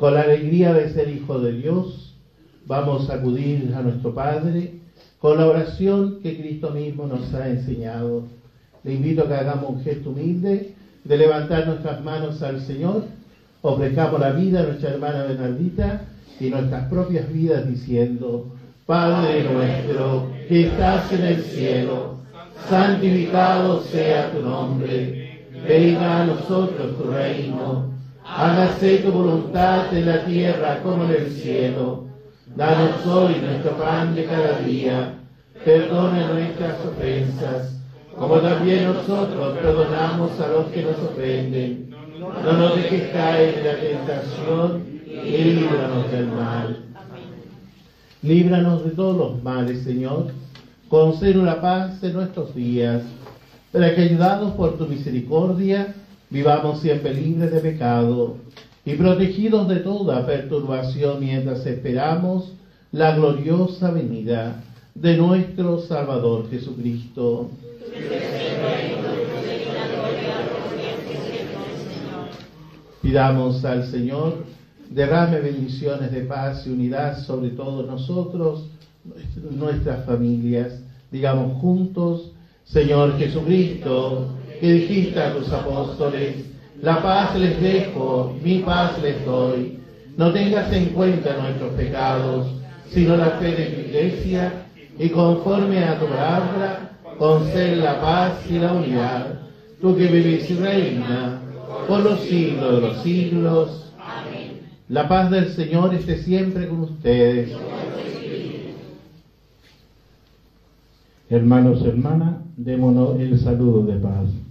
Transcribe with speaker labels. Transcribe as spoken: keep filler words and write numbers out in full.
Speaker 1: Con la alegría de ser hijo de Dios, vamos a acudir a nuestro Padre con la oración que Cristo mismo nos ha enseñado. Le invito a que hagamos un gesto humilde de levantar nuestras manos al Señor, ofrezcamos la vida a nuestra hermana Bernardita y nuestras propias vidas diciendo: Padre nuestro que estás en el cielo, santificado sea tu nombre, venga a nosotros tu reino, hágase tu voluntad en la tierra como en el cielo. Danos hoy nuestro pan de cada día, perdona nuestras ofensas, como también nosotros perdonamos a los que nos ofenden. No nos dejes caer en la tentación y líbranos del mal. Líbranos de todos los males, Señor. Concédenos la paz en nuestros días, para que, ayudados por tu misericordia, vivamos siempre libres de pecado y protegidos de toda perturbación mientras esperamos la gloriosa venida de nuestro Salvador Jesucristo. Pidamos al Señor derrame bendiciones de paz y unidad sobre todos nosotros, nuestras familias. Digamos juntos: Señor Jesucristo, que dijiste a tus apóstoles: la paz les dejo, mi paz les doy. No tengas en cuenta nuestros pecados, sino la fe de tu Iglesia, y conforme a tu palabra, concede la paz y la unidad. Tú que vives y reinas por los siglos de los siglos. Amén. La paz del Señor esté siempre con ustedes. Hermanos, hermanas, démonos el saludo de paz.